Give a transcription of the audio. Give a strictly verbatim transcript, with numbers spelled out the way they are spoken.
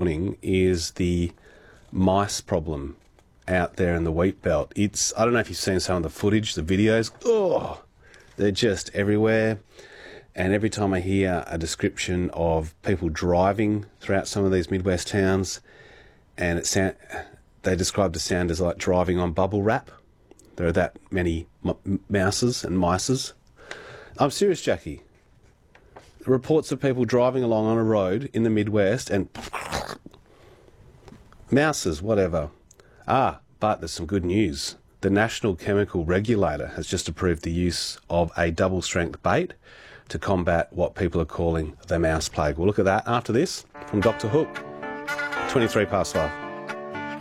morning is the mice problem out there in the wheat belt. It's, I don't know if you've seen some of the footage, the videos. Oh, they're just everywhere. And every time I hear a description of people driving throughout some of these Midwest towns, and it sound, they describe the sound as like driving on bubble wrap. There are that many m- mouses and mices. I'm serious, Jackie. Reports of people driving along on a road in the Midwest and mouses, whatever. Ah, but there's some good news. The National Chemical Regulator has just approved the use of a double-strength bait to combat what people are calling the mouse plague. We'll look at that after this from Doctor Hook, twenty-three past five.